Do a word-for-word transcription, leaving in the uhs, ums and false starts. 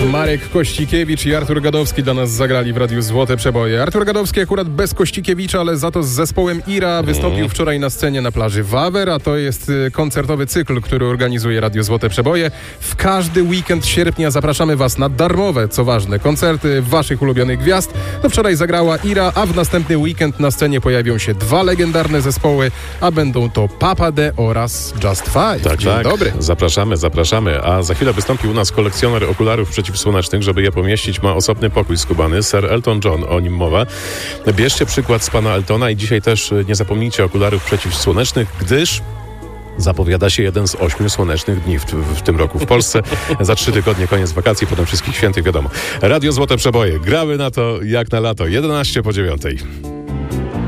Marek Kościkiewicz i Artur Gadowski dla nas zagrali w Radiu Złote Przeboje. Artur Gadowski akurat bez Kościkiewicza, ale za to z zespołem Ira wystąpił mm. wczoraj na scenie na plaży Wawer, a to jest koncertowy cykl, który organizuje Radio Złote Przeboje. W każdy weekend sierpnia zapraszamy Was na darmowe, co ważne, koncerty waszych ulubionych gwiazd. No wczoraj zagrała Ira, a w następny weekend na scenie pojawią się dwa legendarne zespoły, a będą to Papa D oraz Just Five. Tak, Dzień tak. dobry. Zapraszamy, zapraszamy. A za chwilę wystąpi u nas kolekcjoner okularów przeciwsłonecznych. Żeby je pomieścić, ma osobny pokój skubany. Sir Elton John, o nim mowa. Bierzcie przykład z pana Eltona i dzisiaj też nie zapomnijcie okularów przeciwsłonecznych, gdyż zapowiada się jeden z ośmiu słonecznych dni w, w, w tym roku w Polsce. Za trzy tygodnie koniec wakacji, potem wszystkich świętych, wiadomo. Radio Złote Przeboje. Grały na to jak na lato. jedenaście po dziewiątej.